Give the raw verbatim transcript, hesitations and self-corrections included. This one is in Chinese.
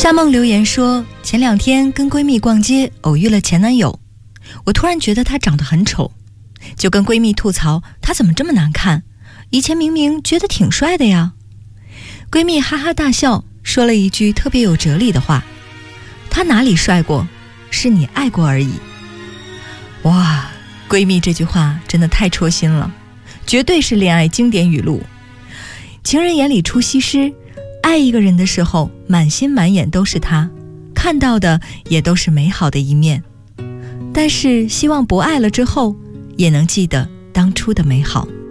夏梦留言说，前两天跟闺蜜逛街偶遇了前男友，我突然觉得他长得很丑，就跟闺蜜吐槽他怎么这么难看，以前明明觉得挺帅的呀。闺蜜哈哈大笑，说了一句特别有哲理的话，他哪里帅过，是你爱过而已。哇，闺蜜这句话真的太戳心了，绝对是恋爱经典语录。情人眼里出西施，爱一个人的时候满心满眼都是他，看到的也都是美好的一面，但是希望不爱了之后也能记得当初的美好。